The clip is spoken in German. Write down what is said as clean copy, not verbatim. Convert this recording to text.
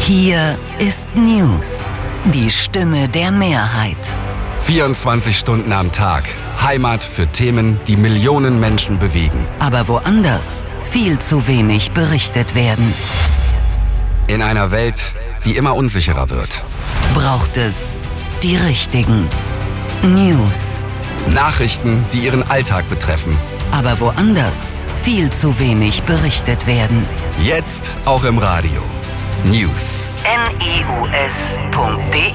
Hier ist News, die Stimme der Mehrheit. 24 Stunden am Tag. Heimat für Themen, die Millionen Menschen bewegen. Aber woanders viel zu wenig berichtet werden. In einer Welt, die immer unsicherer wird. Braucht es die richtigen News. Nachrichten, die Ihren Alltag betreffen. Aber woanders viel zu wenig berichtet werden. Jetzt auch im Radio. News. news.de